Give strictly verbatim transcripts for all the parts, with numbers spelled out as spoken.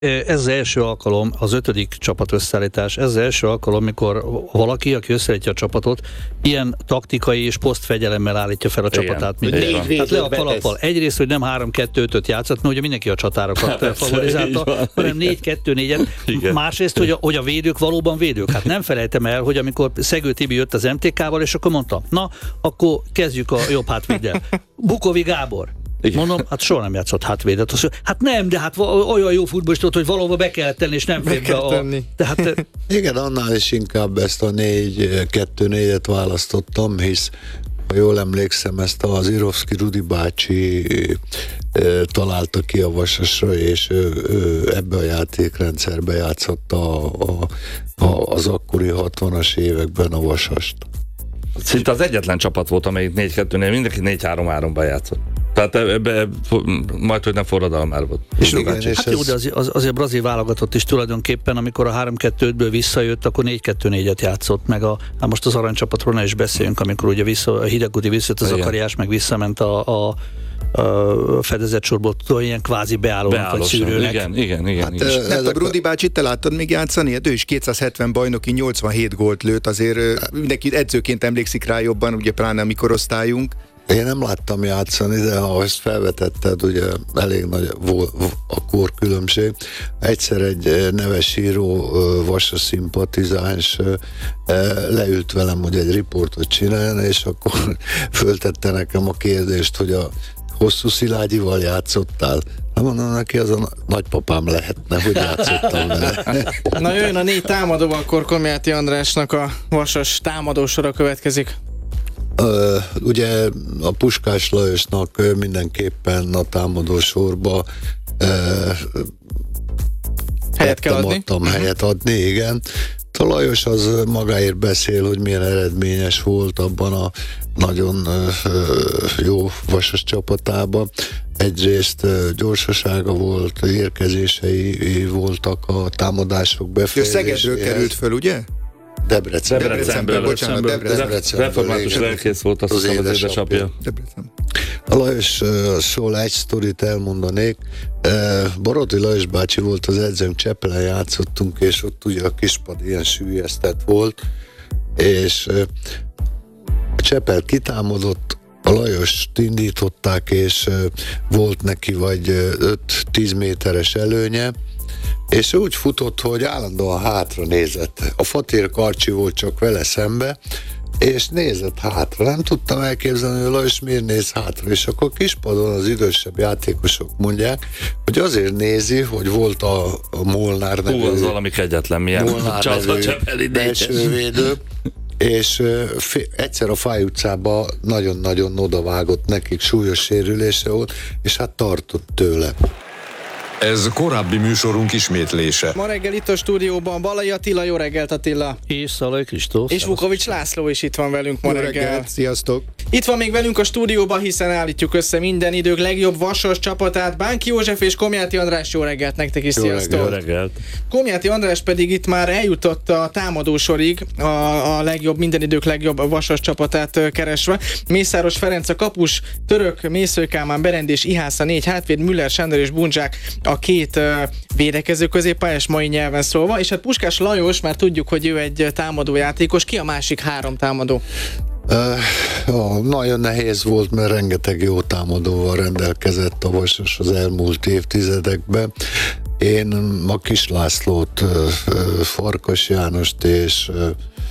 Ez az első alkalom, az ötödik csapat összeállítás, ez az első alkalom, mikor valaki, aki összeállítja a csapatot, ilyen taktikai és posztfegyelemmel állítja fel a igen, csapatát. Tehát le a kalappal. Egyrészt, hogy nem három kettő ötöt játszott, mert ugye mindenki a csatárokat favorizálta, hanem négy kettő négyet. Másrészt, hogy a, hogy a védők valóban védők. Hát nem felejtem el, hogy amikor Szegő Tibi jött az em té ká-val, és akkor mondta, na, akkor kezdjük a jobb hátvéddel. Bukovi Gábor. Igen. Mondom, hát soha nem játszott hátvédet. Hát nem, de hát olyan jó futballistot, hogy valahova be kellett tenni, és nem fél be a... Tehát... Igen, annál is inkább ezt a négy kettő négyet választottam, hisz ha jól emlékszem, ezt az Irovszki Rudi bácsi e, találta ki a Vasasra, és ő, ő ebbe a játékrendszerbe játszotta a, a, a, az akkori hatvanas években a Vasast. Szinte az egyetlen csapat volt, amelyik négy kettő négy, mindenki négy három háromban játszott. Tehát ebbe majd, hogy nem forradalmár volt. És igen, és hát ez... jó, de az, az, azért a brazil válogatott is tulajdonképpen, amikor a három kettő ötből visszajött, akkor négy kettő négyet játszott, meg a, hát most az aranycsapatról ne is beszéljünk, amikor ugye vissza, a Hidegkúti visszajött az Zakariás, meg visszament a, a a fedezett sorból, ilyen kvázi beállónak vagy szűrőnek. Igen, igen, igen. Hát, igen. Nem tudom, Rudi bácsit te láttad még játszani? Hát ő is kétszázhetven bajnoki, nyolcvanhét gólt lőtt, azért mindenki edzőként emlékszik rá jobban, ugye pláne a mi korosztályunk. Én nem láttam játszani, de ha ezt felvetetted, ugye elég nagy volt a korkülönbség. Egyszer egy neves író, Vasa szimpatizáns leült velem, hogy egy riportot csinálni, és akkor föltette nekem a kérdést, hogy a Hosszú Szilágyival játszottál? Nem mondom neki, az a nagypapám lehetne, hogy játszottam vele. Na jöjjön a négy támadó, akkor Komjáti Andrásnak a Vasas támadósora következik. Uh, ugye a Puskás Lajosnak mindenképpen a támadó sorba uh, helyet kell adni. Adtam helyet adni, igen. A Lajos az magáért beszél, hogy milyen eredményes volt abban a nagyon uh, jó Vasas csapatában. Egyrészt uh, gyorsasága volt, érkezései voltak a támadások befejezéséhez. Szegedről került föl, ugye? Debrecen. Debrecenből, bocsánat, Debrecen. Református lelkész volt, azt hiszem, az édesapja. A Lajosról egy sztorit elmondanék. Barotti Lajos bácsi volt az edzőnk, Csepelen játszottunk, és ott ugye a kispad ilyen süllyesztett volt, és a Csepel kitámadott, a Lajost indították, és volt neki vagy öt-tíz méteres előnye, és úgy futott, hogy állandóan hátra nézett. A Fatér Karcsi volt csak vele szembe, és nézett hátra. Nem tudtam elképzelni, hogy Lajos miért néz hátra. És akkor kispadon az idősebb játékosok mondják, hogy azért nézi, hogy volt a, a Molnár nevű... Hú, az valami kegyetlen, milyen Molnár nevű belsővédő, és uh, f- egyszer a Fáj utcában nagyon-nagyon odavágott, nekik súlyos sérülése volt, és hát tartott tőle. Ez korábbi műsorunk ismétlése. Ma reggel itt a stúdióban Balai Attila, jó reggelt Attila. És Szalai Kristóf. És Vukovics László is itt van velünk ma jó reggel. reggelt, sziasztok. Itt van még velünk a stúdióban, hiszen állítjuk össze minden idők legjobb Vasas csapatát. Bánki József és Komjáti András, jó reggelt nektek is, sziasztok. Jó reggelt. Komjáti András pedig itt már eljutott a támadósorig, a, a legjobb, minden idők legjobb Vasas csapatát keresve. Mészáros Ferenc a kapus, Török, Mésző Kálmán, Berendés, Ihásza négy hátvéd, Müller, Sándor és Buncsák a két uh, védekező középpályás, mai nyelven szólva, és hát Puskás Lajos, már tudjuk, hogy ő egy támadó játékos. Ki a másik három támadó? Uh, ó, nagyon nehéz volt, mert rengeteg jó támadóval rendelkezett a Vasas az elmúlt évtizedekben. Én a Kis Lászlót, uh, Farkas Jánost és uh,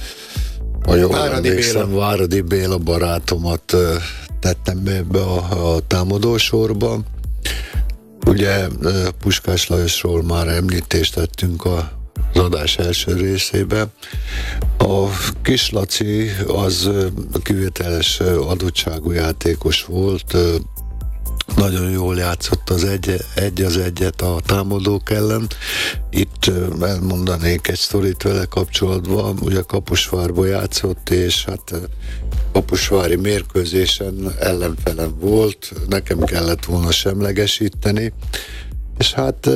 a jól Váradi emlékszem, Béla. Váradi Béla barátomat uh, tettem be ebbe a, a támadósorba. Ugye Puskás Lajosról már említést tettünk a az adás első részében. A Kis Laci az kivételes adottságú játékos volt, nagyon jól játszott az egy, egy az egyet a támadók ellen. Itt elmondanék egy sztorit vele kapcsolatban, ugye Kaposvárba játszott, és hát kaposvári mérkőzésen ellenfelem volt, nekem kellett volna semlegesíteni, és hát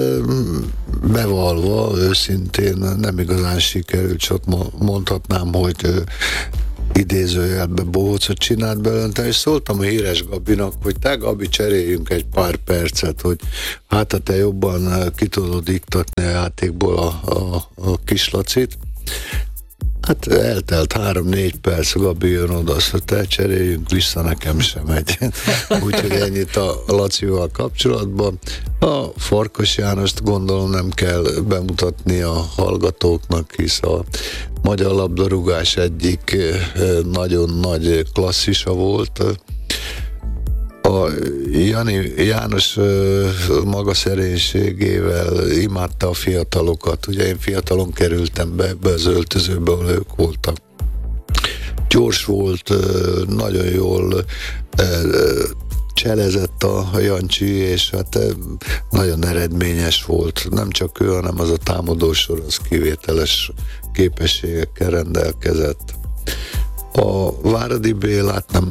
bevallva őszintén nem igazán sikerült, csak mondhatnám, hogy idézőjelbe bohócot csinált belőle, és szóltam a híres Gabinak, hogy te Gabi, cseréljünk egy pár percet, hogy hát ha te jobban ki tudod iktatni a játékból a, a, a kislacit. Hát eltelt három-négy perc, Gabi jön oda, azt mondta, te cseréljünk vissza, nekem sem megy. Úgyhogy ennyit a Lacival kapcsolatban. A Farkas Jánost gondolom nem kell bemutatni a hallgatóknak, hisz a magyar labdarúgás egyik nagyon nagy klasszisa volt. A Jani, János maga szerénységével imádta a fiatalokat. Ugye én fiatalon kerültem be ebbe az öltözőbe, ahol ők voltak. Gyors volt, nagyon jól cselezett a Jancsi, és hát nagyon eredményes volt. Nem csak ő, hanem az a támadósor, az kivételes képességekkel rendelkezett. A Váradi Bélát nem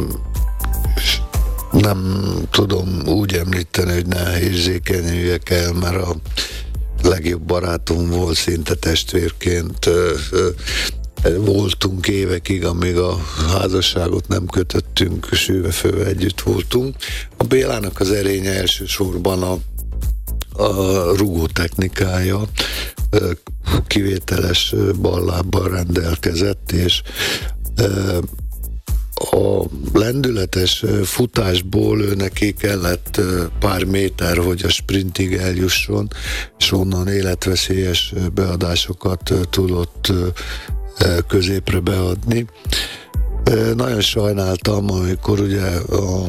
nem tudom úgy említeni, hogy ne érzékenyüljek el, mert a legjobb barátom volt, szinte testvérként voltunk évekig, amíg a házasságot nem kötöttünk, sűvefővel együtt voltunk. A Bélának az erénye elsősorban a, a rugó technikája, kivételes ballábbal rendelkezett, és a lendületes futásból ő neki kellett pár méter, hogy a sprintig eljusson, és onnan életveszélyes beadásokat tudott középre beadni. Nagyon sajnáltam, amikor ugye a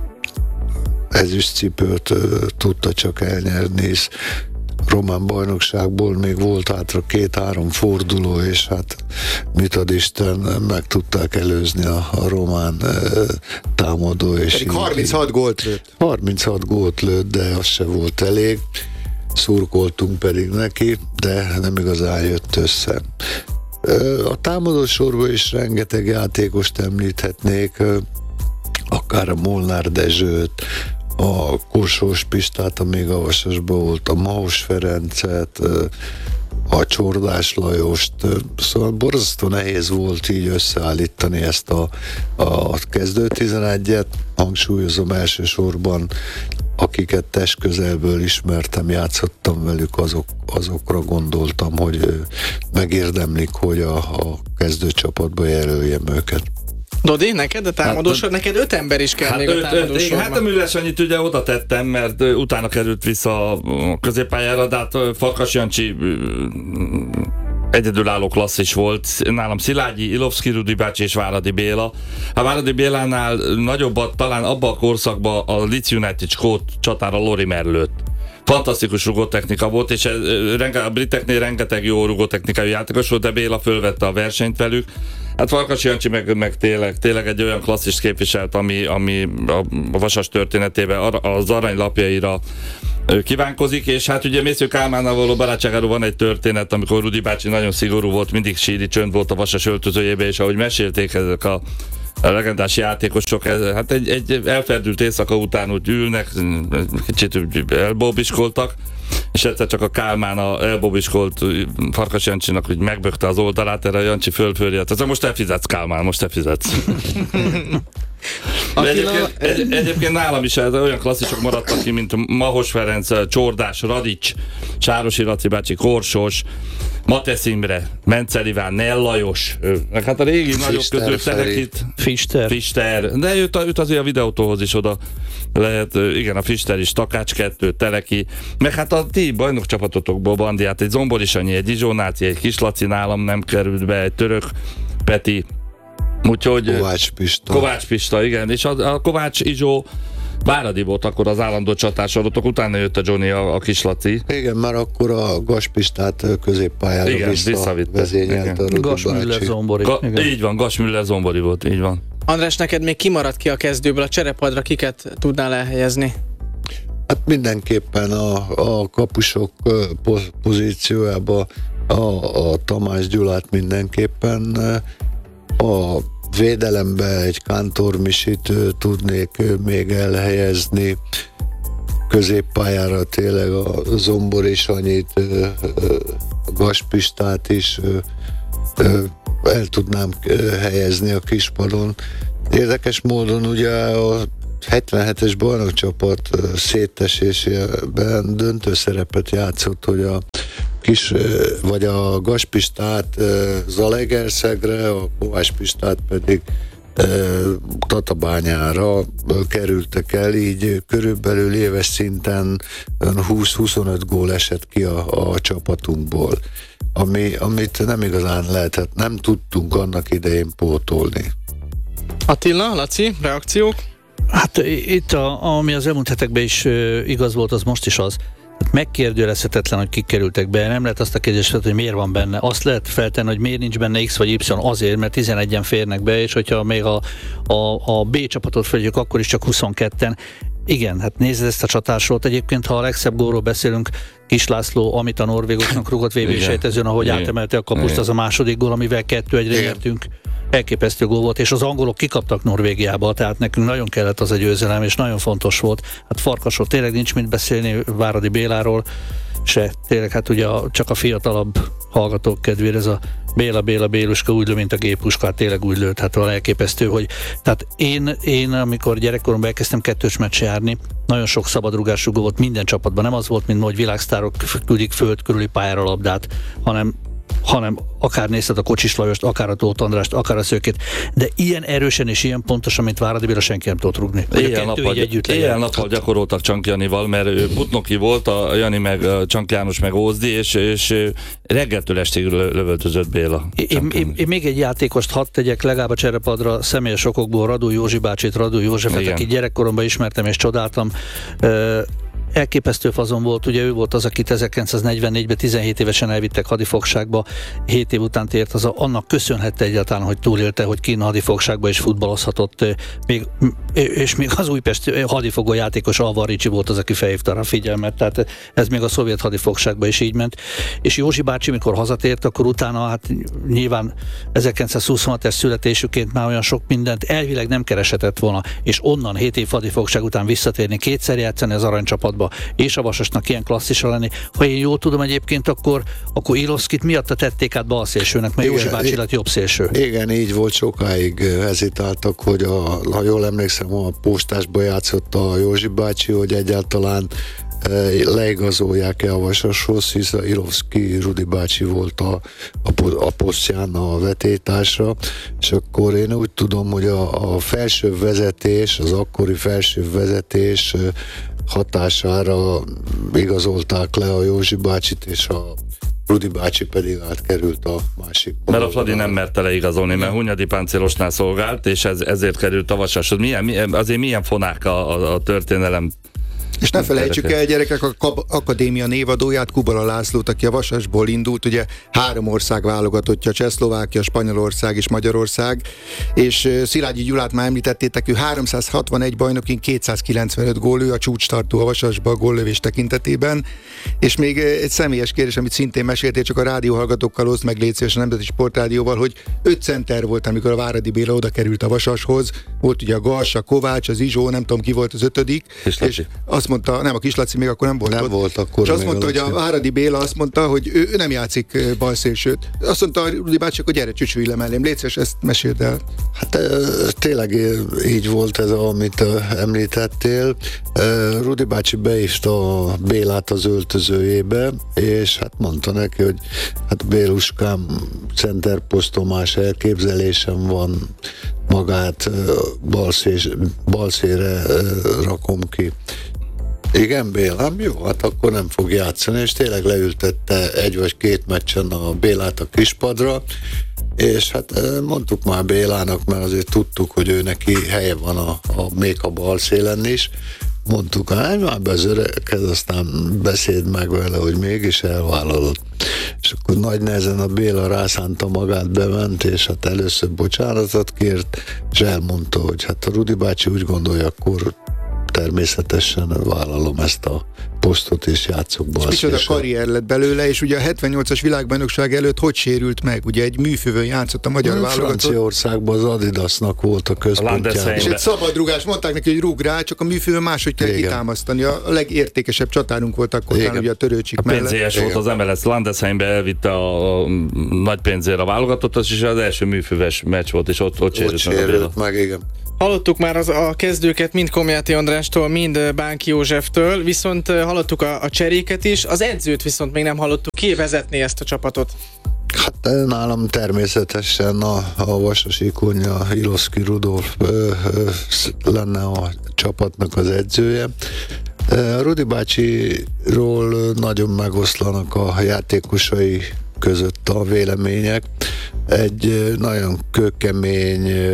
ezüstcipőt tudta csak elnyerni, és román bajnokságból még volt hátra két-három forduló, és hát mit ad Isten, meg tudták előzni a, a román e, támadó. És Pedig harminchat gólt lőtt. harminchat gólt lőtt, de az se volt elég. Szurkoltunk pedig neki, de nem igazán jött össze. A támadó sorban is rengeteg játékost említhetnék, akár a Molnár Dezsőt, a Korsós Pistát, amíg a Vasasban volt, a Mahos Ferencet, a Csordás Lajost, szóval borzasztó nehéz volt így összeállítani ezt a, a kezdő tizenegyet, hangsúlyozom elsősorban, akiket testközelből ismertem, játszottam velük, azok, azokra gondoltam, hogy megérdemlik, hogy a, a kezdőcsapatba jelöljem őket. Dodi, neked a támadósor, hát, neked öt ember is kell hát még öt, a támadósorban. Hát a Müller Sanyit ugye oda tettem, mert utána került vissza a középpályára, de hát Farkas Jancsi egyedülálló klasszis volt. Nálam Szilágyi, Ilovszki Rudi bácsi és Váradi Béla. A Váradi Bélánál nagyobbat talán abban a korszakban a Leeds United skót csatára Lorimer lőtt. Fantasztikus rugótechnika volt, és a briteknél rengeteg jó rugótechnikai játékos volt, de Béla fölvette a versenyt velük. Hát Farkas Jancsi meg, meg tényleg, tényleg egy olyan klasszist képviselt, ami, ami a Vasas történetében az aranylapjaira kívánkozik, és hát ugye Mésző Kálmánnal való barátságáról van egy történet, amikor Rudi bácsi nagyon szigorú volt, mindig síri csönd volt a Vasas öltözőjében, és ahogy mesélték ezek a a legendás játékosok, hát egy, egy elferdült éjszaka után úgy ülnek, kicsit elbóbiskoltak, és egyszer csak a Kálmán a elbobiskolt Farkas Jancsinak úgy megbökte az oldalát, erre a Jancsi fölfölje. Tehát most te fizetsz, Kálmán, most te fizetsz. Egyébként, egy, egyébként nálam is olyan klasszisok maradtak ki, mint Mahos Ferenc, Csordás, Radics, Sárosi Laci bácsi, Korsos, Matesz Imre, Mencel Iván, Nell Lajos, hát a régi nagyobb közül Telekit, Fister. Fister, de őt, őt azért a videótóhoz is oda lehet, igen, a Fister is, Takács kettő, Teleki, meg hát a ti bajnokcsapatotokból Bandiát, egy Zombori Sanyi, egy Izsónáci, egy Kislaci, nálam nem került be, egy Török Peti, úgyhogy Kovács Pista. Kovács Pista, igen, és a, a Kovács Izsó Váradi volt akkor az állandó csatásorotok, utána jött a Johnny, a, a Kislaci. Igen, már akkor a Gaspistát középpályára visszavezényelte a Gas Müller Zombori. Ga, így van, Gas Müller Zombori volt, így van. András, neked még kimaradt ki a kezdőből, a cserepadra kiket tudnál elhelyezni? Hát mindenképpen a, a kapusok pozíciójába a, a Tamás Gyulát mindenképpen, a védelembe egy Kántor Misit tudnék még elhelyezni, középpályára tényleg a Zombori Sanyit, a Gaspistát is, el tudnám helyezni a kispadon. Érdekes módon ugye a hetvenhetes bajnokcsapat szétesésében döntő szerepet játszott, hogy a kis, vagy a Gaspistát Zalaegerszegre, a Kovács Pistát pedig Tatabányára kerültek el, így körülbelül éves szinten húsz-huszonöt gól esett ki a, a csapatunkból, ami, amit nem igazán lehetett, nem tudtunk annak idején pótolni. Attila, Laci, reakciók? Hát itt, a, ami az elmúlt hetekben is igaz volt, az most is az. Megkérdőjelezhetetlen, hogy kik kerültek be. Nem lehet azt a kérdést, hogy miért van benne. Azt lehet feltenni, hogy miért nincs benne X vagy Y, azért, mert tizenegyen férnek be, és hogyha még a, a, a B csapatot fölgyük, akkor is csak huszonketten. Igen, hát nézd ezt a csatársort. Egyébként, ha a legszebb gólról beszélünk, Kis László, amit a norvégoknak rúgott vé bé-sejtezőn, ahogy igen, átemelte a kapust, igen, az a második gól, amivel kettő egyre nyertünk. Elképesztő gól volt, és az angolok kikaptak Norvégiába, tehát nekünk nagyon kellett az a győzelem, és nagyon fontos volt. Hát Farkasról tényleg nincs mit beszélni, Váradi Béláról se. Tényleg, hát ugye a, csak a fiatalabb hallgatók kedvére ez a Béla, Béla, Béluska úgy lő, mint a géppuska, hát tényleg úgy lőtt, hát valami elképesztő, hogy tehát én, én amikor gyerekkoromban elkezdtem kettős meccs járni, nagyon sok szabadrugású gól volt minden csapatban, nem az volt, mint hogy világsztárok küldik föld körüli pályára labdát, hanem hanem akár nézted a Kocsis Lajost, akár a Tóth Andrást, akár a Szőkét, de ilyen erősen és ilyen pontosan, mint Váradi Béla, senki nem tudott rúgni. Éjjel-nappal éjjel gyakoroltak Csank Janival, mert ő Putnoki volt, a Jani meg Csank János meg Ózdi, és, és reggeltől estig lövöldözött Béla. Én, én, én még egy játékost hadd tegyek legalább a cserepadra, személyes okokból Radó Józsi bácsit, Radó Józsefet, aki gyerekkoromban ismertem és csodáltam. Elképesztő fazon volt, ugye ő volt az, akit ezerkilencszáznegyvennégyben tizenhét évesen elvittek hadifogságba, hét év után tért az, annak köszönhette egyáltalán, hogy túlélte, hogy kín hadifogságba és futballozhatott, még, és még az Újpest hadifogó játékos Alvar Ricsi volt az, aki felhívta rá a figyelmet, tehát ez még a szovjet hadifogságba is így ment. És Józsi bácsi, mikor hazatért, akkor utána hát nyilván ezerkilencszázhuszonhatos születésüként már olyan sok mindent elvileg nem kereshetett volna, és onnan hét év hadifogság után visszatérni, kétszer játszani az aranycsapatba, és a Vasasnak ilyen klasszisa lenni. Ha én jól tudom egyébként, akkor, akkor Ilovszkit miatta tették át balszélsőnek, mert Józsi bácsi lett jobb szélső. Igen, így volt, sokáig hezitáltak, hogy a, ha jól emlékszem, a postásba játszott a Józsi bácsi, hogy egyáltalán leigazolják-e a Vasashoz, hisz a Ilovszki Rudi bácsi volt a, a, a posztján a vetélytársa, és akkor én úgy tudom, hogy a, a felső vezetés, az akkori felső vezetés hatására igazolták le a Józsi bácsit, és a Rudi bácsi pedig átkerült a másik. Mert a Fradi nem merte leigazolni, mert Hunyadi páncélosnál szolgált, és ez, ezért került a Vasashoz. Milyen, milyen, azért milyen fonák a, a, a történelem. És ne felejtsük el, gyerekek, a akadémia névadóját, Kubala Lászlót, aki a Vasasból indult, ugye három ország válogatottja, Csehszlovákia, Spanyolország és Magyarország, és Szilágyi Gyulát már említettétek, ő háromszázhatvanegy bajnokin kétszázkilencvenöt gól, ő a csúcstartó a Vasasba a góllövés tekintetében, és még egy személyes kérdés, amit szintén meséltél, csak a rádióhallgatókkal oszd meg, légy szíves, a Nemzeti Sportrádióval, hogy öt center volt, amikor a Váradi Béla oda került a Vasashoz, volt ugye a Galsa, Kovács, az Izsó, nem tudom ki volt az ötödik, és azt mondta, nem, a Kislaci még akkor nem volt nem ott. volt akkor. És azt mondta, hogy a Váradi Béla azt mondta, hogy ő, ő nem játszik balszélsőt. Azt mondta a Rudi bácsi, hogy gyere, csücsülj le mellém, légy szíves, ezt meséld el. Hát tényleg így volt ez, amit említettél. Rudi bácsi beívta a Bélát az öltözőjébe, és hát mondta neki, hogy hát Béluskám, centerposzton más elképzelésem van, magát balszés, balszére rakom ki. Igen, Bélám, jó, hát akkor nem fog játszani, és tényleg leültette egy vagy két meccsen a Bélát a kispadra, és hát mondtuk már Bélának, mert azért tudtuk, hogy ő neki helye van a, a még a balszélen is, mondtuk, hát már bezöreked, aztán beszéd meg vele, hogy mégis elvállalod. És akkor nagy nehezen a Béla rászánta magát, bement, és hát először bocsánatot kért, és elmondta, hogy hát a Rudi bácsi úgy gondolja, akkor természetesen vállalom ezt a posztot, és játszok baszkésre. És micsoda karrier lett belőle, és ugye a hetvennyolcas világbajnokság előtt hogy sérült meg? Ugye egy műfővön játszott a magyar Na, válogatott. Franciaországban az Adidasnak volt a központjában. És egy szabadrugás, mondták neki, hogy rúg rá, csak a műfővön máshogy kell Igen. kitámasztani. A legértékesebb csatárunk volt akkor, talán ugye a Törőcsik a mellett. Pénzélyes volt az em el es Landesheimbe, elvitte a, a nagy pénzért a válogatottat, és az első műfőves meccs volt, és ott, ott sérült meg a Béla. meg, igen. Hallottuk már az, a kezdőket mind Komjáti Andrástól, mind Bánki Józseftől, viszont hallottuk a, a cseréket is, az edzőt viszont még nem hallottuk. Ki vezetné ezt a csapatot? Hát nálam természetesen a, a Vasasi Konya, Ilovszki Rudolf ö, ö, lenne a csapatnak az edzője. Rudi bácsiról nagyon megoszlanak a játékosai között a vélemények. Egy nagyon kőkemény,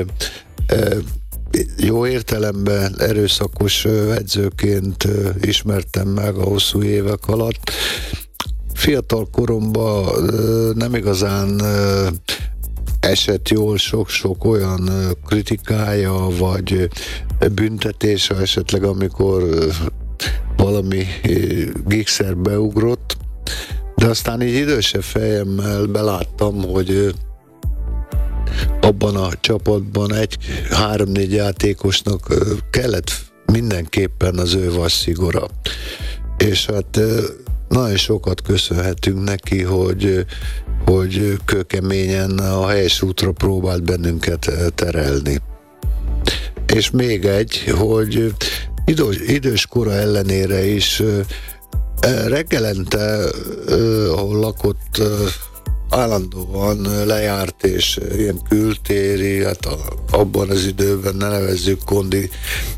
jó értelemben erőszakos edzőként ismertem meg a hosszú évek alatt. Fiatal koromban nem igazán esett jól sok-sok olyan kritikája, vagy büntetése esetleg, amikor valami gigszer beugrott, de aztán így idősebb fejemmel beláttam, hogy abban a csapatban egy három-négy játékosnak kellett mindenképpen az ő vasszigora. És hát nagyon sokat köszönhetünk neki, hogy, hogy kőkeményen a helyes útra próbált bennünket terelni. És még egy, hogy idő, idős kora ellenére is reggelente, ahol lakott, állandóan lejárt, és ilyen kültéri, hát a, abban az időben ne nevezzük kondi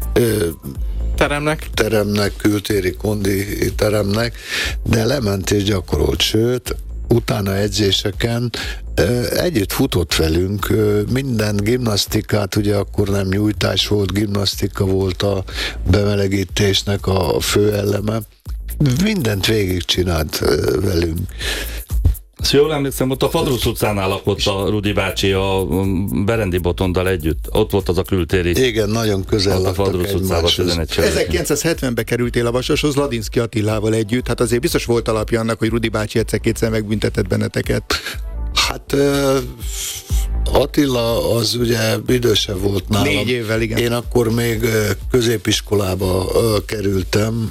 teremnek, teremnek, kültéri kondi teremnek, de lement és gyakorolt, sőt, utána edzéseken együtt futott velünk, minden gimnasztikát, ugye akkor nem nyújtás volt, gimnasztika volt a bemelegítésnek a fő eleme, mindent végigcsinált velünk. Ezt jól emlékszem, ott a Fadrusz utcánál lakott a Rudi bácsi a Berendi Botondal együtt. Ott volt az a kültéri. Igen, nagyon közel laktak egymáshoz. ezerkilencszázhetvenben kerültél a Vasashoz Ladinszki Attilával együtt. Hát azért biztos volt alapja annak, hogy Rudi bácsi egyszer-kétszer megbüntetett benneteket. Hát uh, Attila az ugye idősebb volt nálam. Négy évvel, igen. Én akkor még uh, középiskolába uh, kerültem.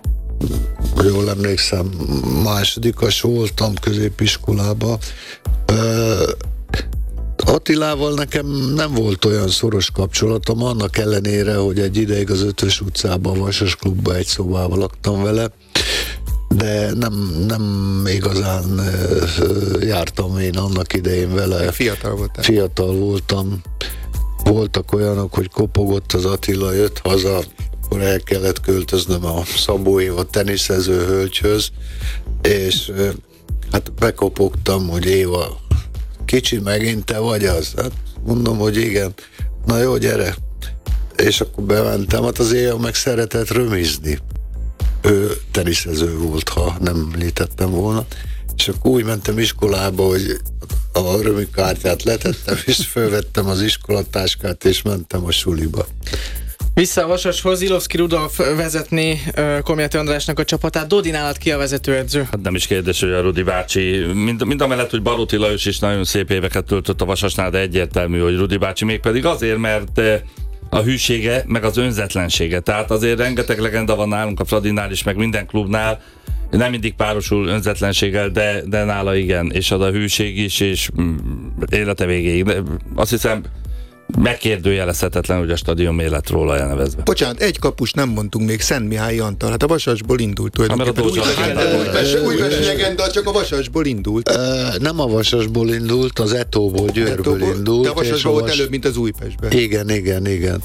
Jól emlékszem, másodikas voltam középiskolába. Uh, Attilával nekem nem volt olyan szoros kapcsolatom, annak ellenére, hogy egy ideig az Ötös utcában, a Vasas klubban egy szobában laktam vele, de nem, nem igazán uh, jártam én annak idején vele. Fiatal voltál. Fiatal voltam. Voltak olyanok, hogy kopogott az Attila, jött haza, akkor el kellett költöznöm a Szabó Éva teniszező hölgyhöz, és hát bekopogtam, hogy Éva, kicsi megint te vagy az? Hát mondom, hogy igen. Na jó, gyere. És akkor bementem, hát az Éva meg szeretett römizni. Ő teniszező volt, ha nem említettem volna. És akkor úgy mentem iskolába, hogy a römikártyát letettem, és fölvettem az iskolatáskát, és mentem a suliba. Vissza a Vasashoz, Ilovszki Rudolf vezetné uh, Komjáti Andrásnak a csapatát. Dodi, nálad ki a vezetőedző? Hát nem is kérdés, hogy a Rudi bácsi, mind, mind a mellett, hogy Baróti Lajos is nagyon szép éveket töltött a Vasasnál, de egyértelmű, hogy Rudi bácsi mégpedig azért, mert a hűsége, meg az önzetlensége. Tehát azért rengeteg legenda van nálunk a Fradinál is, meg minden klubnál, nem mindig párosul önzetlenséggel, de, de nála igen, és az a hűség is, és élete végéig. De azt hiszem, megkérdőjelezhetetlen, hogy a stadion élet róla elnevezve. Bocsánat, egy kapus nem mondtunk még, Szent Mihály Antal. Hát a Vasasból indult tulajdonképpen. Újpest legenda, csak a Vasasból indult. Uh, nem a Vasasból indult, az Etóból, Győrből indult. De a Vasasból volt előbb, mint az Újpestben. Igen, igen, igen.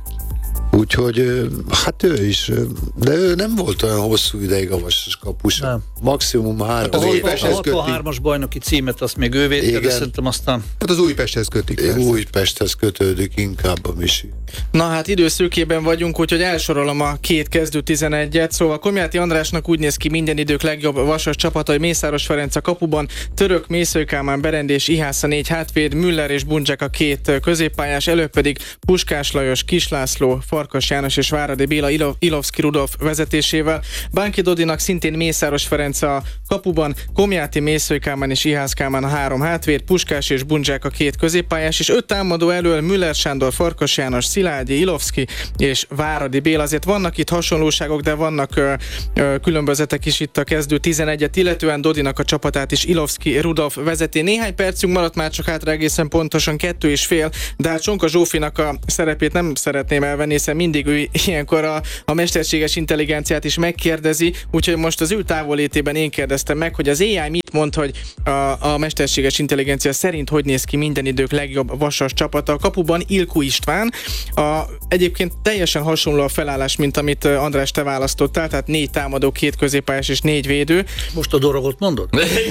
Úgyhogy hát ő is, de ő nem volt olyan hosszú ideig a Vasas kapus. Nem. Maximum három hát éves. A hatvanhármas bajnoki címet azt még ő védte, de szerintem aztán... Hát az Újpesthez kötik. Persze. Újpesthez kötődik inkább a Misi. Na hát időszűkében vagyunk, úgyhogy elsorolom a két kezdő tizenegyet. Szóval Komjáti Andrásnak úgy néz ki minden idők legjobb Vasas csapata, hogy Mészáros Ferenc a kapuban, Török, Mészöly Kálmán, Berendi és Ihásza négy hátvéd, Müller és Buncsek a két középpályás, előbb pedig Puskás Lajos, Kis László, Farkas János és Váradi Béla Ilo- Ilovszki Rudolf vezetésével. Bánki Dodinak szintén Mészáros Ferenc a kapuban, Komjáti, Mészöly Kálmán és Ihász Kálmán a három hátvéd, Puskás és Bundzsák a két középpályás, és öt támadó elől Müller Sándor, Farkas János, Szilágyi, Ilovszki és Váradi Béla. Azért vannak itt hasonlóságok, de vannak ö, ö, különbözetek is itt a kezdő tizenegyet, illetően Dodinak a csapatát is Ilovszki Rudolf vezeti. Néhány percünk maradt már csak hátra, egészen pontosan kettő és fél, de hát Csonka Zsófinak a szerepét nem szeretném elvenni, hiszen mindig ő ilyenkor a, a mesterséges intelligenciát is megkérdezi, úgyhogy most az ő távollétében én kérdeztem meg, hogy az á i mit mond, hogy a, a mesterséges intelligencia szerint hogy néz ki minden idők legjobb vasas csapata. A kapuban Ilkó István, a, egyébként teljesen hasonló a felállás, mint amit András te választottál, tehát négy támadó, két középpályás és négy védő. Most a dorogot mondod?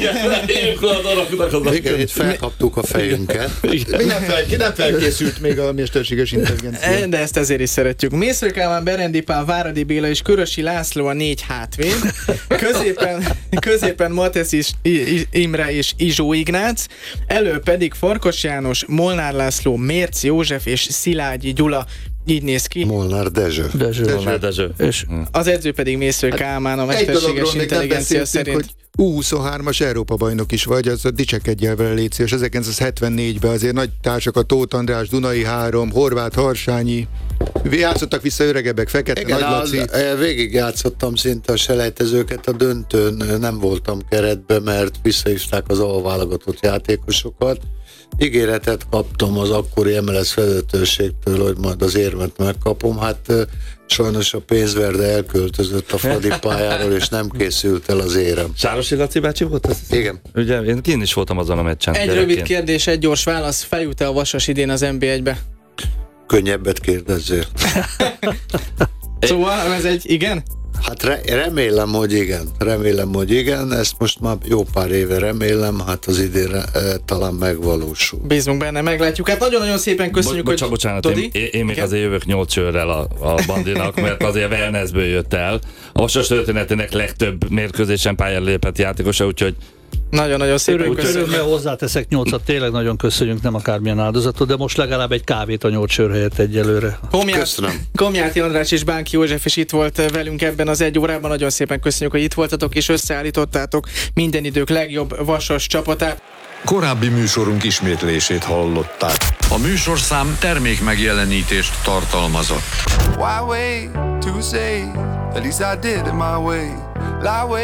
Igen, itt felkaptuk a fejünket. Ki nem, fel, ki nem felkészült még a mesterséges intelligencia. De ezt ezért is szeretjük. Mészöly Kálmán, Berendi Pál, Váradi Béla és Körösi László a négy hátvéd. Középen, középen Matesz is, Imre és Izsó Ignác. Elő pedig Farkas János, Molnár László, Mérc József és Szilágyi Gyula. Így néz ki. Molnár Dezső. Dezső. Molnár Dezső. És az edző pedig Mészöly Kálmán, a mesterséges intelligencia szerint. Hogy U huszonhármas Európa bajnok is vagy, az dicsekedj el vele, légy szíves. ezerkilencszázhetvennégyben azért nagy társak, a Tóth András, Dunai három, Horváth Harsányi, játszottak vissza öregebbek, Fekete, Igen, Nagy Laci. az, végig játszottam szinte a selejtezőket, a döntőn nem voltam keretbe, mert visszahívták az alválogatott játékosokat. Ígéretet kaptam az akkori em el es vezetőségtől, hogy majd az érmet megkapom. Hát sajnos a pénzverde elköltözött a Fradi pályáról, és nem készült el az érem. Sárosi Laci bácsi volt az? Igen. Ugye, én kint is voltam azon a meccsen. Egy gyerekként. rövid kérdés, egy gyors válasz. Feljut-e a Vasas idén az en bé egybe? Könnyebbet kérdezzél. Szóval ez egy igen? Hát re- remélem, hogy igen. Remélem, hogy igen. Ezt most már jó pár éve remélem, hát az idén e, talán megvalósul. Bízunk benne, meglátjuk. Hát nagyon-nagyon szépen köszönjük, Bo- hogy... bocsánat, Dodi? én, én még Igen? azért jövök nyolc sörrel a, a bandinak, mert azért wellnessből jött el. A Vasas történetének legtöbb mérkőzésen pályára lépett játékosa, úgyhogy nagyon-nagyon szépen Öröm, köszönjük. örömmel hozzáteszek nyolcat, tényleg nagyon köszönjük, nem akármilyen áldozatot, de most legalább egy kávét a nyolc sör helyett egyelőre. Komját, Köszönöm. Komjáti András és Bánki József is itt volt velünk ebben az egy órában. Nagyon szépen köszönjük, hogy itt voltatok és összeállítottátok minden idők legjobb vasas csapatát. Korábbi műsorunk ismétlését hallották. A műsorszám termék megjelenítést tartalmazott. Why wait to say? At least I did it my way. Lie way